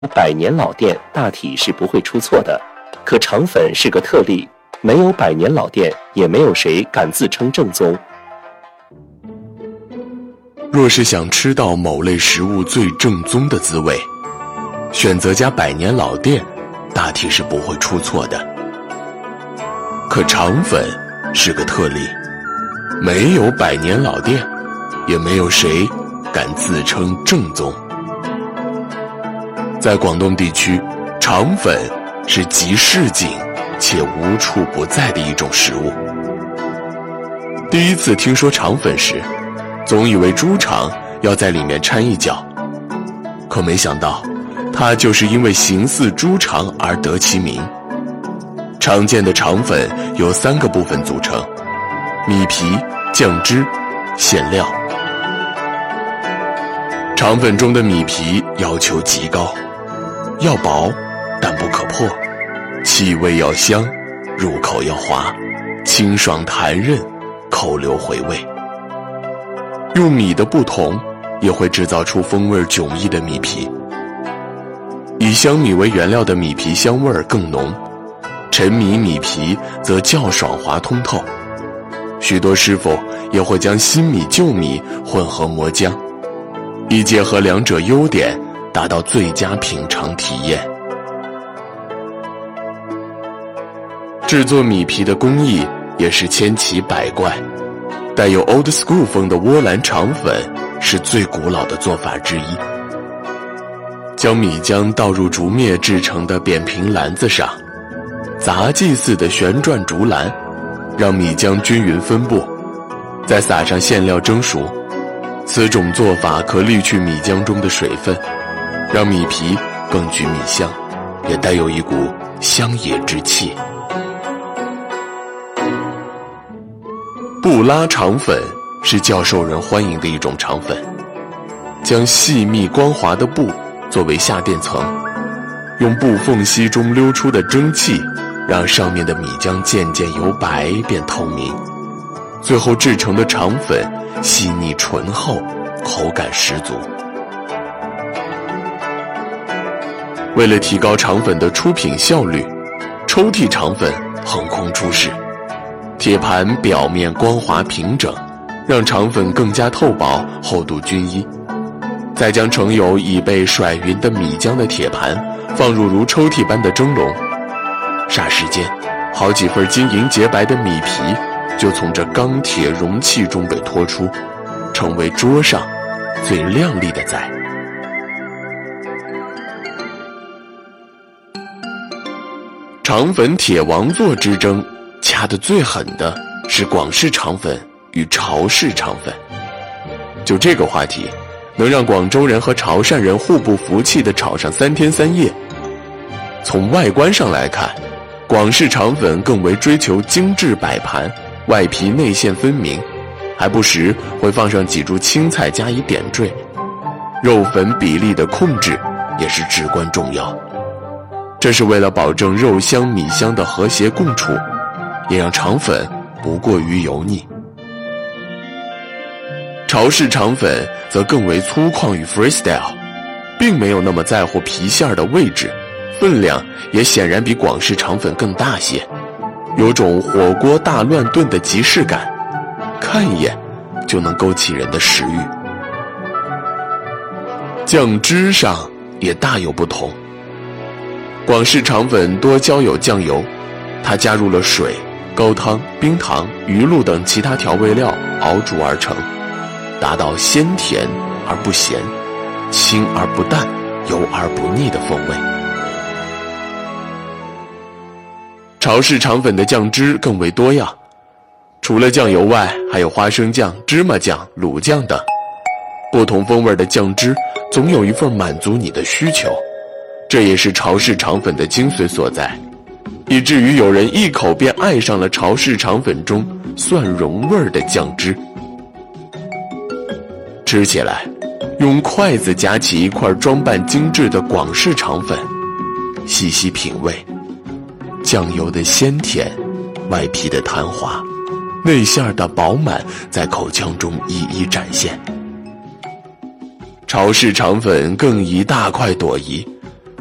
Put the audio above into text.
百年老店大体是不会出错的，可肠粉是个特例，没有百年老店，也没有谁敢自称正宗。 若是想吃到某类食物最正宗的滋味，选择家百年老店大体是不会出错的。可肠粉是个特例，没有百年老店，也没有谁敢自称正宗。在广东地区，肠粉是极市井且无处不在的一种食物。第一次听说肠粉时，总以为猪肠要在里面掺一脚，可没想到它就是因为形似猪肠而得其名。常见的肠粉由3个部分组成：米皮、酱汁、馅料。肠粉中的米皮要求极高，要薄但不可破，气味要香，入口要滑，清爽弹韧，口留回味。用米的不同，也会制造出风味迥异的米皮。以香米为原料的米皮香味更浓，陈米皮则较爽滑通透。许多师傅也会将新米旧米混合磨浆，以结合两者优点，达到最佳品尝体验。制作米皮的工艺也是千奇百怪，带有 old school 风的窝兰肠粉是最古老的做法之一。将米浆倒入竹篾制成的扁平篮子上，杂技似的旋转竹篮，让米浆均匀分布，再撒上馅料蒸熟。此种做法可滤去米浆中的水分，让米皮更具米香，也带有一股乡野之气。布拉肠粉是较受人欢迎的一种肠粉，将细密光滑的布作为下垫层，用布缝隙中溜出的蒸汽，让上面的米浆渐渐由白变透明，最后制成的肠粉细腻醇厚，口感十足。为了提高肠粉的出品效率，抽屉肠粉横空出世。铁盘表面光滑平整，让肠粉更加透薄，厚度均一。再将盛有已被甩匀的米浆的铁盘放入如抽屉般的蒸笼，霎时间，好几份晶莹洁白的米皮就从这钢铁容器中被拖出，成为桌上最亮丽的仔。肠粉铁王座之争掐得最狠的是广式肠粉与潮式肠粉。就这个话题，能让广州人和潮汕人互不服气地吵上3天3夜。从外观上来看，广式肠粉更为追求精致摆盘，外皮内馅分明，还不时会放上几株青菜加以点缀。肉粉比例的控制也是至关重要，这是为了保证肉香米香的和谐共处，也让肠粉不过于油腻。潮式肠粉则更为粗犷与 freestyle， 并没有那么在乎皮馅的位置，分量也显然比广式肠粉更大些，有种火锅大乱炖的即视感，看一眼就能勾起人的食欲。酱汁上也大有不同，广式肠粉多浇有酱油，它加入了水、高汤、冰糖、鱼露等其他调味料熬煮而成，达到鲜甜而不咸，清而不淡，油而不腻的风味。潮式肠粉的酱汁更为多样，除了酱油外，还有花生酱、芝麻酱、卤酱等。不同风味的酱汁总有一份满足你的需求，这也是潮式肠粉的精髓所在，以至于有人一口便爱上了潮式肠粉中蒜蓉味的酱汁。吃起来，用筷子夹起一块装扮精致的广式肠粉，细细品味，酱油的鲜甜，外皮的弹滑，内馅的饱满，在口腔中一一展现。潮式肠粉更宜大快朵颐，